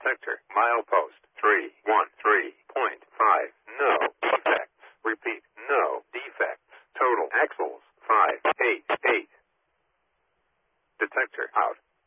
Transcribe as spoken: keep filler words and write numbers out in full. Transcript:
Detector. Milepost. three one three point five. No defects. Repeat. No defects. Total axles. five eight eight. Detector out.